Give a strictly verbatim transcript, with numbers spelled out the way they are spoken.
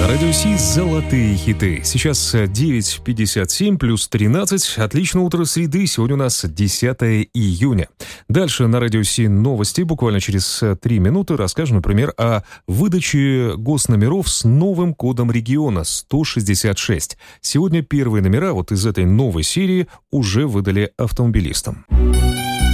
Радио Си «Золотые хиты». Сейчас девять пятьдесят семь плюс тринадцать. Отличное утро среды. Сегодня у нас десятое июня. Дальше на Радио Си новости. Буквально через три минуты расскажем, например, о выдаче госномеров с новым кодом региона сто шестьдесят шесть. Сегодня первые номера вот из этой новой серии уже выдали автомобилистам.